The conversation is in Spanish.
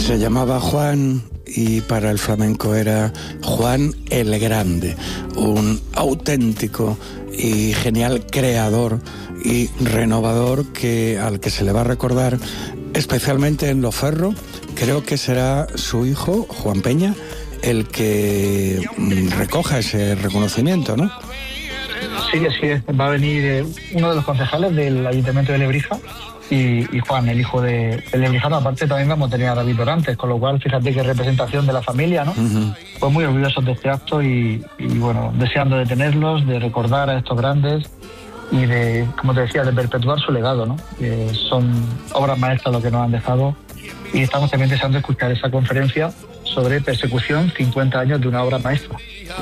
Se llamaba Juan y para el flamenco era Juan el Grande, un auténtico y genial creador y renovador al que se le va a recordar especialmente en Loferro. Creo que será su hijo, Juan Peña, el que recoja ese reconocimiento, ¿no? Sí, va a venir uno de los concejales del Ayuntamiento de Lebrija y Juan, el hijo de Lebrijano. Aparte también vamos a tener a David Dorantes, con lo cual fíjate qué representación de la familia, ¿no? Uh-huh. Pues muy orgullosos de este acto y bueno, deseando de tenerlos, de recordar a estos grandes y de, como te decía, de perpetuar su legado, ¿no? Son obras maestras lo que nos han dejado y estamos también deseando escuchar esa conferencia sobre persecución, 50 años de una obra maestra.